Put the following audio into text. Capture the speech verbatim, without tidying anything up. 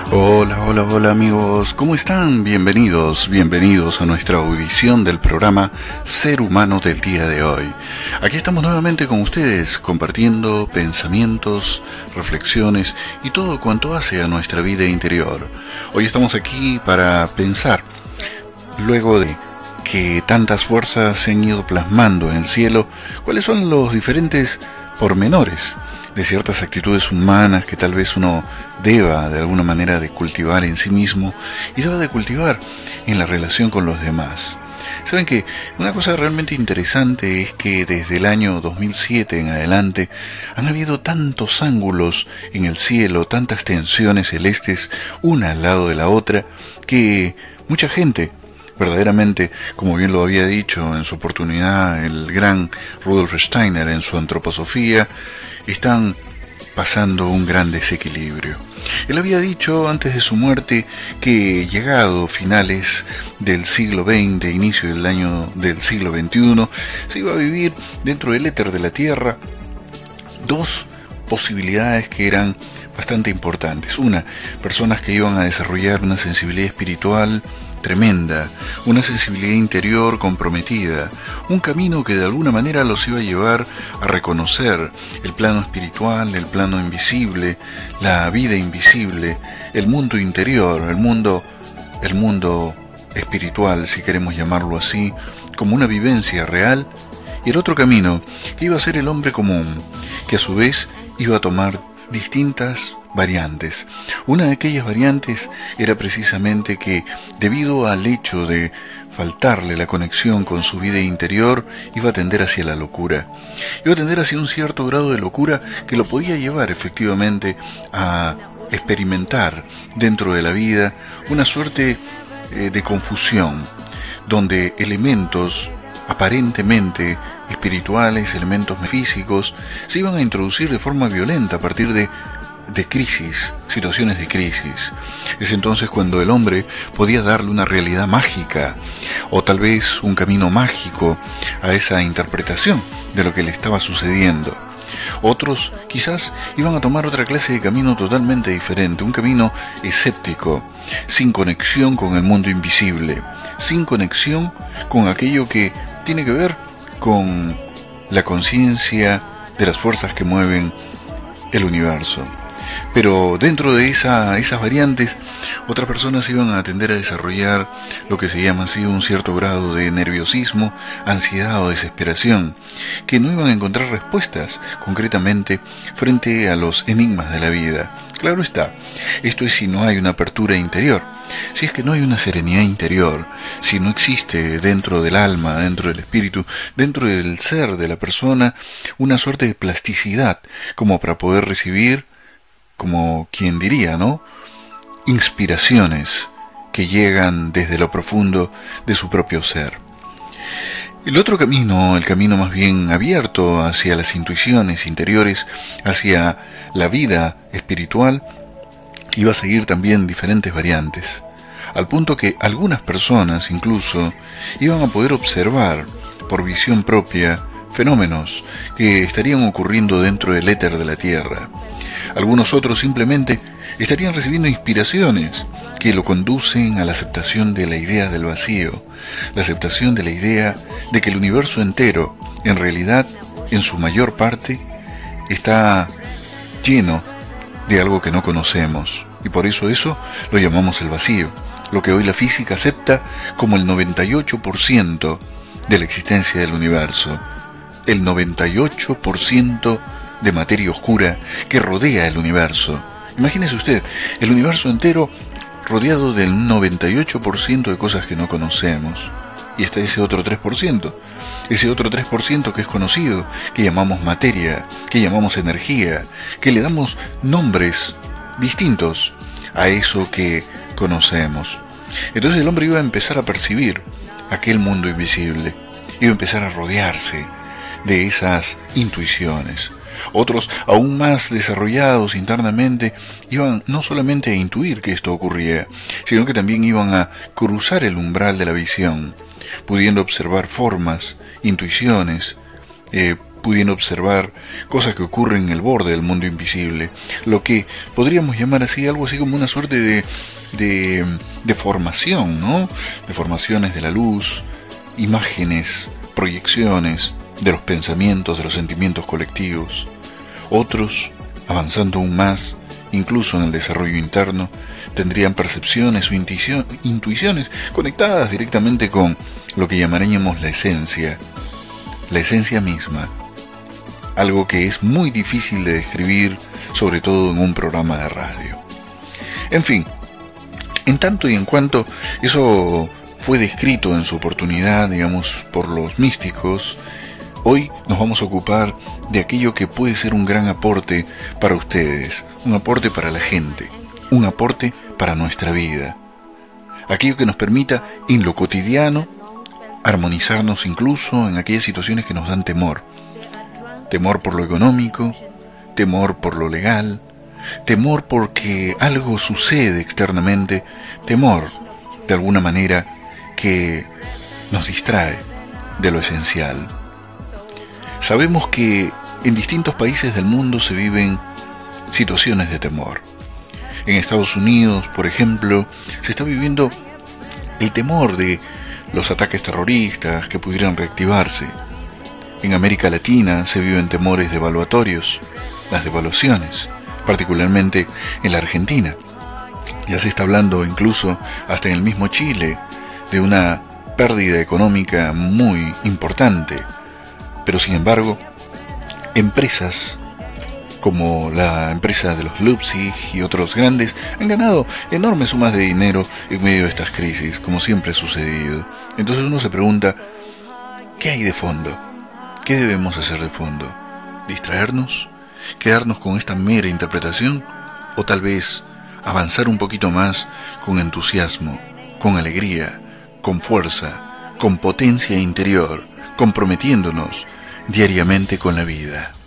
Hola, hola, hola amigos, ¿cómo están? Bienvenidos, bienvenidos a nuestra audición del programa Ser Humano del día de hoy. Aquí estamos nuevamente con ustedes, compartiendo pensamientos, reflexiones y todo cuanto hace a nuestra vida interior. Hoy estamos aquí para pensar, luego de que tantas fuerzas se han ido plasmando en el cielo, cuáles son los diferentes pormenores de ciertas actitudes humanas que tal vez uno deba de alguna manera de cultivar en sí mismo y deba de cultivar en la relación con los demás. Saben que una cosa realmente interesante es que desde el año dos mil siete en adelante han habido tantos ángulos en el cielo, tantas tensiones celestes una al lado de la otra, que mucha gente verdaderamente, como bien lo había dicho en su oportunidad el gran Rudolf Steiner en su Antroposofía, están pasando un gran desequilibrio. Él había dicho antes de su muerte que llegado finales del siglo veinte, inicio del año del siglo veintiuno, se iba a vivir dentro del éter de la Tierra dos posibilidades que eran bastante importantes. Una, personas que iban a desarrollar una sensibilidad espiritual tremenda, una sensibilidad interior comprometida, un camino que de alguna manera los iba a llevar a reconocer el plano espiritual, el plano invisible, la vida invisible, el mundo interior, el mundo, el mundo espiritual, si queremos llamarlo así, como una vivencia real, y el otro camino que iba a ser el hombre común, que a su vez iba a tomar distintas variantes. Una de aquellas variantes era precisamente que, debido al hecho de faltarle la conexión con su vida interior, iba a tender hacia la locura. Iba a tender hacia un cierto grado de locura que lo podía llevar efectivamente a experimentar dentro de la vida una suerte eh, de confusión, donde elementos aparentemente espirituales, elementos físicos, se iban a introducir de forma violenta a partir de, de crisis, situaciones de crisis. Es entonces cuando el hombre podía darle una realidad mágica, o tal vez un camino mágico a esa interpretación de lo que le estaba sucediendo. Otros quizás iban a tomar otra clase de camino totalmente diferente, un camino escéptico, sin conexión con el mundo invisible, sin conexión con aquello que tiene que ver con la conciencia de las fuerzas que mueven el universo. Pero dentro de esa, esas variantes, otras personas iban a tender a desarrollar lo que se llama así un cierto grado de nerviosismo, ansiedad o desesperación, que no iban a encontrar respuestas concretamente frente a los enigmas de la vida. Claro está, esto es si no hay una apertura interior, si es que no hay una serenidad interior, si no existe dentro del alma, dentro del espíritu, dentro del ser de la persona, una suerte de plasticidad como para poder recibir, como quien diría, ¿no?, inspiraciones que llegan desde lo profundo de su propio ser. El otro camino, el camino más bien abierto hacia las intuiciones interiores, hacia la vida espiritual, iba a seguir también diferentes variantes, al punto que algunas personas incluso iban a poder observar por visión propia fenómenos que estarían ocurriendo dentro del éter de la Tierra. Algunos otros simplemente estarían recibiendo inspiraciones que lo conducen a la aceptación de la idea del vacío, la aceptación de la idea de que el universo entero, en realidad, en su mayor parte, está lleno de algo que no conocemos, y por eso eso lo llamamos el vacío, lo que hoy la física acepta como el noventa y ocho por ciento de la existencia del universo, el noventa y ocho por ciento de materia oscura que rodea el universo. Imagínese usted, el universo entero rodeado del noventa y ocho por ciento de cosas que no conocemos. Y está ese otro tres por ciento, ese otro tres por ciento que es conocido, que llamamos materia, que llamamos energía, que le damos nombres distintos a eso que conocemos. Entonces el hombre iba a empezar a percibir aquel mundo invisible, iba a empezar a rodearse de esas intuiciones. Otros, aún más desarrollados internamente, iban no solamente a intuir que esto ocurría, sino que también iban a cruzar el umbral de la visión, pudiendo observar formas, intuiciones, eh, pudiendo observar cosas que ocurren en el borde del mundo invisible, lo que podríamos llamar así, algo así como una suerte de, de, de formación, ¿no? De formaciones de la luz, imágenes, proyecciones de los pensamientos, de los sentimientos colectivos. Otros, avanzando aún más, incluso en el desarrollo interno, tendrían percepciones o intuición, intuiciones conectadas directamente con lo que llamaríamos la esencia, la esencia misma, algo que es muy difícil de describir, sobre todo en un programa de radio. En fin, en tanto y en cuanto eso fue descrito en su oportunidad, digamos, por los místicos, hoy nos vamos a ocupar de aquello que puede ser un gran aporte para ustedes, un aporte para la gente, un aporte para nuestra vida. Aquello que nos permita, en lo cotidiano, armonizarnos incluso en aquellas situaciones que nos dan temor. Temor por lo económico, temor por lo legal, temor porque algo sucede externamente, temor, de alguna manera, que nos distrae de lo esencial. Sabemos que en distintos países del mundo se viven situaciones de temor. En Estados Unidos, por ejemplo, se está viviendo el temor de los ataques terroristas que pudieran reactivarse. En América Latina se viven temores devaluatorios, las devaluaciones, particularmente en la Argentina. Ya se está hablando incluso hasta en el mismo Chile de una pérdida económica muy importante. Pero sin embargo, empresas como la empresa de los Leipzig y otros grandes han ganado enormes sumas de dinero en medio de estas crisis, como siempre ha sucedido. Entonces uno se pregunta, ¿qué hay de fondo? ¿Qué debemos hacer de fondo? ¿Distraernos? ¿Quedarnos con esta mera interpretación? ¿O tal vez avanzar un poquito más con entusiasmo, con alegría, con fuerza, con potencia interior, comprometiéndonos diariamente con la vida?